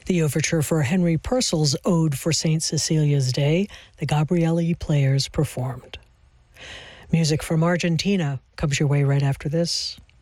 The overture for Henry Purcell's Ode for St. Cecilia's Day, the Gabrielli Players performed. Music from Argentina comes your way right after this.